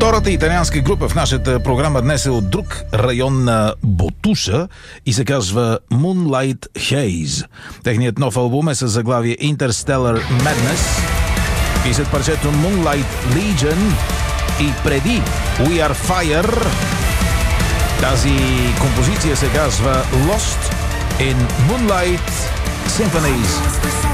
Втората италианска група в нашата програма днес е от друг район на Ботуша и се казва Moonlight Haze. Техният нов албум е със заглавие Interstellar Madness и след парчето Moonlight Legion и преди We Are Fire, тази композиция се казва Lost in Moonlight Symphonies.